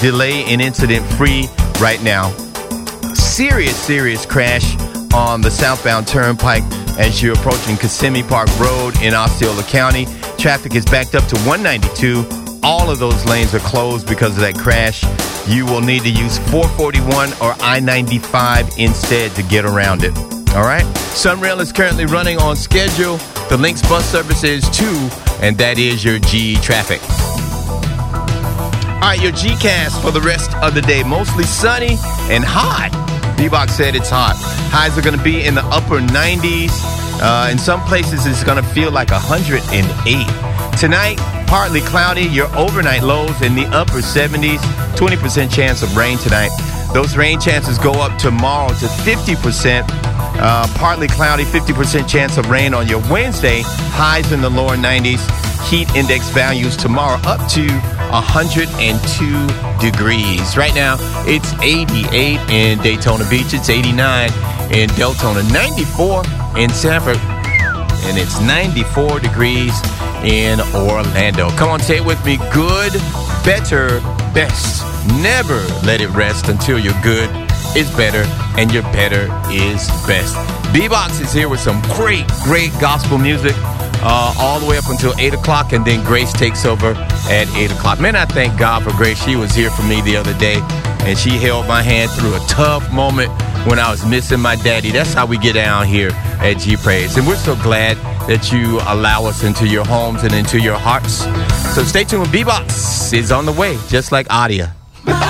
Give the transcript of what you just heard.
delay and incident free right now. Serious crash on the southbound turnpike as you're approaching Kissimmee Park Road in Osceola County. Traffic is backed up to 192. All of those lanes are closed because of that crash. You will need to use 441 or I-95 instead to get around it. All right? Sunrail is currently running on schedule. The Lynx bus service is too, and that is your GE traffic. All right, your Gcast for the rest of the day. Mostly sunny and hot. B-Box said it's hot. Highs are going to be in the upper 90s. In some places, it's going to feel like 108. Tonight, partly cloudy. Your overnight lows in the upper 70s. 20% chance of rain tonight. Those rain chances go up tomorrow to 50%. Partly cloudy, 50% chance of rain on your Wednesday. Highs in the lower 90s. Heat index values tomorrow up to 102 degrees. Right now, it's 88 in Daytona Beach. It's 89 in Deltona. 94 in Sanford. And it's 94 degrees in Orlando. Come on, say it with me. Good, better, best. Never let it rest until your good is better and your better is best. B-Box is here with some great gospel music all the way up until 8 o'clock, and then Grace takes over at 8 o'clock. Man, I thank God for Grace. She was here for me the other day, and she held my hand through a tough moment when I was missing my daddy. That's how we get down here at G-Praise. And we're so glad that you allow us into your homes and into your hearts. So stay tuned. B-Box is on the way, just like Adia.